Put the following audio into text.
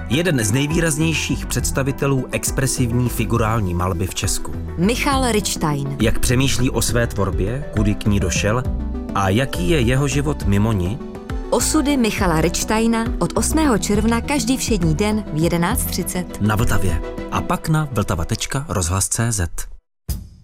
Jeden z nejvýraznějších představitelů expresivní figurální malby v Česku. Michal Richtstein. Jak přemýšlí o své tvorbě, kudy k ní došel a jaký je jeho život mimo ní? Osudy Michala Richtsteina od 8. června každý všední den v 11:30. Na Vltavě a pak na vltava.rozhlas.cz.